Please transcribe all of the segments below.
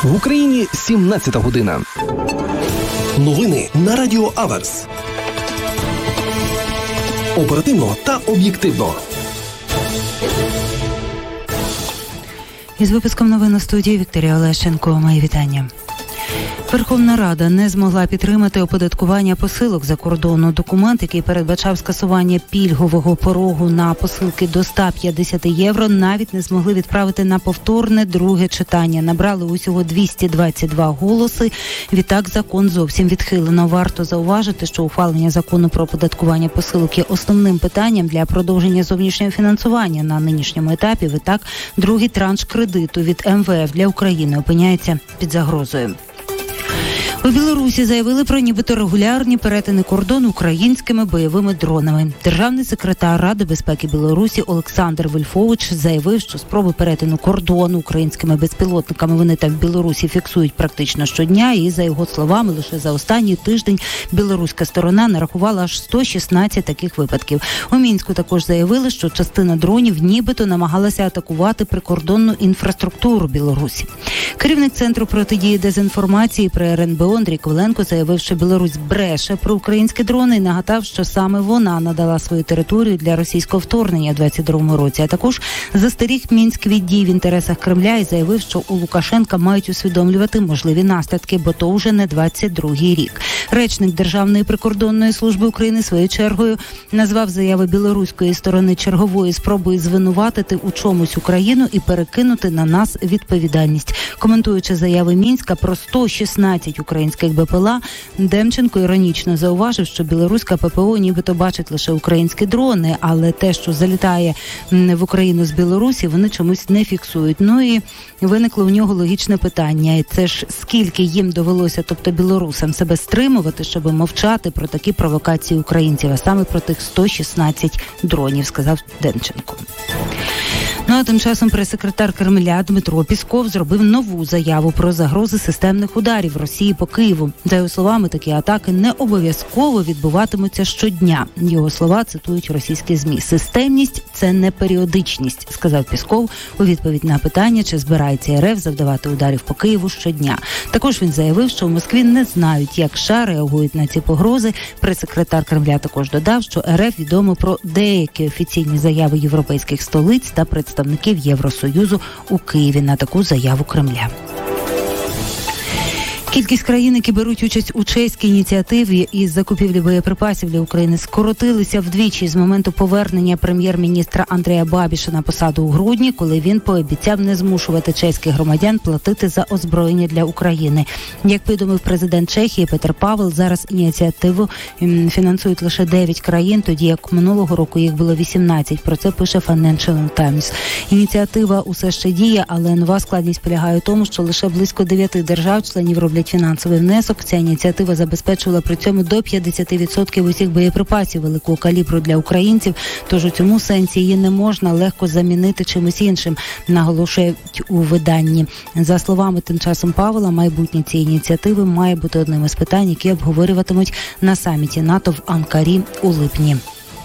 В Україні 17 година. Новини на Радіо Аверс. Оперативно та об'єктивно. Із випуском новин у студії Вікторія Олещенко. Мої вітання. Верховна Рада не змогла підтримати оподаткування посилок за кордону. Документ, який передбачав скасування пільгового порогу на посилки до 150 євро, навіть не змогли відправити на повторне друге читання. Набрали усього 222 голоси. Відтак закон зовсім відхилено. Варто зауважити, що ухвалення закону про оподаткування посилок є основним питанням для продовження зовнішнього фінансування на нинішньому етапі. Відтак, другий транш кредиту від МВФ для України опиняється під загрозою. У Білорусі заявили про нібито регулярні перетини кордону українськими бойовими дронами. Державний секретар Ради безпеки Білорусі Олександр Вольфович заявив, що спроби перетину кордону українськими безпілотниками вони там в Білорусі фіксують практично щодня. І, за його словами, лише за останній тиждень білоруська сторона нарахувала аж 116 таких випадків. У Мінську також заявили, що частина дронів нібито намагалася атакувати прикордонну інфраструктуру Білорусі. Керівник Центру протидії дезінформації при РНБО Андрій Коваленко заявив, що Білорусь бреше про українські дрони і нагадав, що саме вона надала свою територію для російського вторгнення у 2022 році. А також застеріг Мінськ від дій в інтересах Кремля і заявив, що у Лукашенка мають усвідомлювати можливі наслідки, бо то вже не 22-й рік. Речник Державної прикордонної служби України своєю чергою назвав заяви білоруської сторони черговою спробою звинуватити у чомусь Україну і перекинути на нас відповідальність. Коментуючи заяви Мінська про 116 українських БПЛА, Демченко іронічно зауважив, що білоруська ППО нібито бачить лише українські дрони, але те, що залітає в Україну з Білорусі, вони чомусь не фіксують. Ну і виникло у нього логічне питання. І це ж скільки їм довелося, тобто білорусам, себе стримувати, щоб мовчати про такі провокації українців, а саме про тих 116 дронів, сказав Демченко. Ну а тим часом прес-секретар Кремля Дмитро Пісков зробив нову заяву про загрози системних ударів Росії по Києву. За його словами, такі атаки не обов'язково відбуватимуться щодня. Його слова цитують російські ЗМІ. «Системність – це не періодичність», сказав Пісков у відповідь на питання, чи збирається РФ завдавати ударів по Києву щодня. Також він заявив, що в Москві не знають, як США реагують на ці погрози. Прес-секретар Кремля також додав, що РФ відомо про деякі офіційні заяви європейських столиць та представників Євросоюзу у Києві на таку заяву Кремля. Кількість країн, які беруть участь у чеській ініціативі із закупівлі боєприпасів для України, скоротилися вдвічі з моменту повернення прем'єр-міністра Андрія Бабіша на посаду у грудні, коли він пообіцяв не змушувати чеських громадян платити за озброєння для України. Як повідомив президент Чехії Петр Павел, зараз ініціативу фінансують лише 9 країн, тоді як минулого року їх було 18. Про це пише Financial Times. Ініціатива усе ще діє, але нова складність полягає у тому, що лише близько 9 держав-членів роблять фінансовий внесок. Ця ініціатива забезпечувала при цьому до 50% усіх боєприпасів великого калібру для українців, тож у цьому сенсі її не можна легко замінити чимось іншим, наголошують у виданні. За словами тим часом Павла, майбутнє цієї ініціативи має бути одним із питань, які обговорюватимуть на саміті НАТО в Анкарі у липні.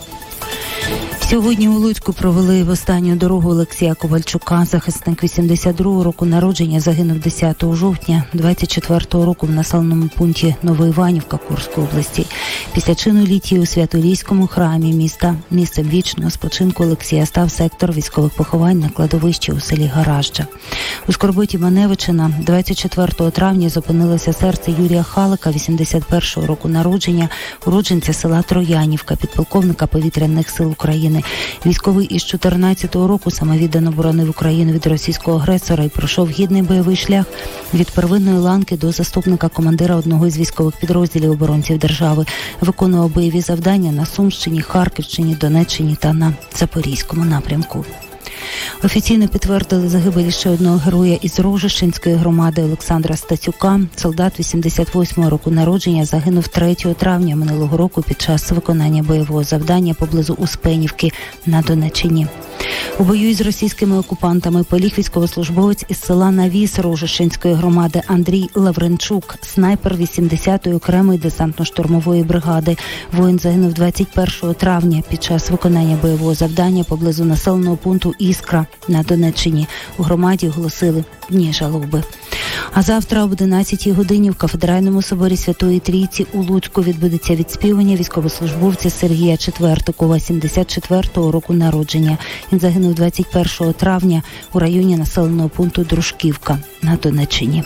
Сьогодні у Луцьку провели в останню дорогу Олексія Ковальчука. Захисник 82-го року народження загинув 10 жовтня 24-го року в населеному пункті Новоіванівка Курської області. Після чину літії у Свято-Лійському храмі міста місцем вічного спочинку Олексія став сектор військових поховань на кладовищі у селі Гаражджа. У Скорботі Маневичина 24 травня зупинилося серце Юрія Халика, 81-го року народження, уродженця села Троянівка, підполковника повітряних сил України. Військовий із 14-го року самовіддано боронив Україну від російського агресора і пройшов гідний бойовий шлях від первинної ланки до заступника командира одного із військових підрозділів оборонців держави. Виконував бойові завдання на Сумщині, Харківщині, Донеччині та на Запорізькому напрямку. Офіційно підтвердили загибель ще одного героя із Рожищенської громади Олександра Стацюка. Солдат 88-го року народження загинув 3 травня минулого року під час виконання бойового завдання поблизу Успенівки на Донеччині. У бою із російськими окупантами поліг військовослужбовець із села Навіс Рожищенської громади Андрій Лавренчук, снайпер 80-ї окремої десантно-штурмової бригади. Воїн загинув 21 травня під час виконання бойового завдання поблизу населеного пункту Іскра на Донеччині. У громаді оголосили дні жалоби. А завтра об 11-й годині в Кафедральному соборі Святої Трійці у Луцьку відбудеться відспівання військовослужбовця Сергія Четвертикова, 74-го року народження. Він загинув 21 травня у районі населеного пункту Дружківка на Донеччині.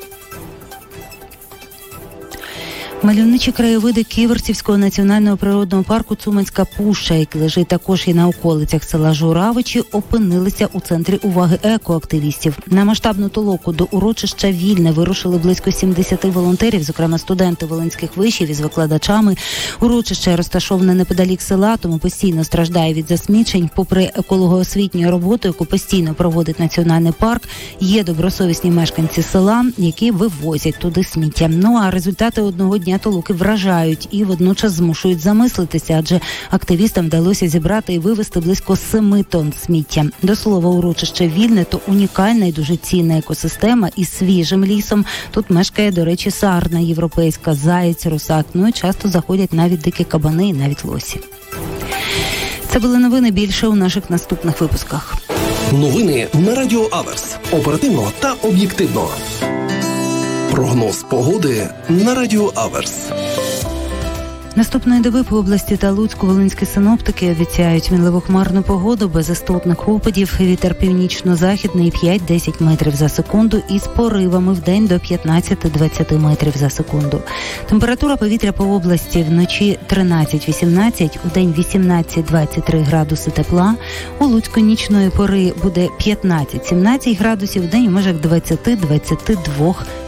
Мальовничі краєвиди Ківерцівського національного природного парку Цуманська Пуща, який лежить також і на околицях села Журавичі, опинилися у центрі уваги екоактивістів. На масштабну толоку до урочища Вільне вирушили близько 70 волонтерів, зокрема студенти волинських вишів із викладачами. Урочище розташоване неподалік села, тому постійно страждає від засмічень. Попри екологоосвітню роботу, яку постійно проводить національний парк, є добросовісні мешканці села, які вивозять туди сміття. Ну а результати одного дня толоки вражають і водночас змушують замислитися, адже активістам вдалося зібрати і вивезти близько 7 тонн сміття. До слова, урочище Вільне – то унікальна і дуже цінна екосистема із свіжим лісом. Тут мешкає, до речі, сарна європейська, заєць, русак. Ну і часто заходять навіть дикі кабани і навіть лосі. Це були новини, більше у наших наступних випусках. Новини на Радіо Аверс. Оперативно та об'єктивно. Прогноз погоди на Радіо Аверс. Наступної доби по області та Луцьку волинські синоптики обіцяють мінливу хмарну погоду без істотних опадів. Вітер північно-західний 5-10 метрів за секунду із поривами вдень до 15-20 метрів за секунду. Температура повітря по області вночі 13-18, удень 18-23 градуси тепла. У Луцьку нічної пори буде 15-17 градусів, вдень у межах 20-22